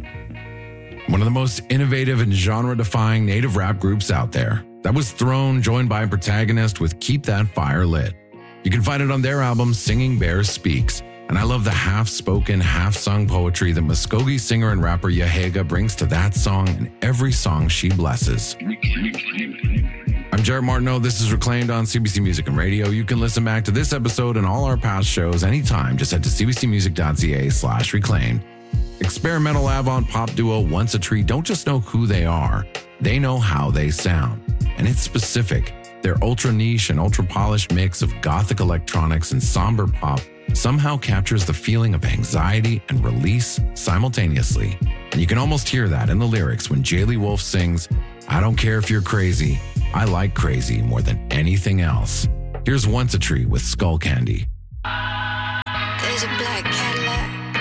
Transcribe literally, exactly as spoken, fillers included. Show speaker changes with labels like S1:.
S1: One of the most innovative and genre-defying native rap groups out there. That was Throne, joined by Protagonist with Keep That Fire Lit. You can find it on their album, Singing Bear Speaks. And I love the half-spoken, half-sung poetry that Muskogee singer and rapper Yahega brings to that song and every song she blesses. I'm Jared Martineau. This is Reclaimed on C B C Music and Radio. You can listen back to this episode and all our past shows anytime. Just head to cbcmusic.ca slash reclaimed. Experimental avant pop duo Once a Tree don't just know who they are, they know how they sound. And it's specific. Their ultra niche and ultra polished mix of gothic electronics and somber pop somehow captures the feeling of anxiety and release simultaneously. And you can almost hear that in the lyrics when Jaylee Wolf sings, "I don't care if you're crazy, I like crazy more than anything else." Here's Once a Tree with Skull Candy.
S2: There's a black cat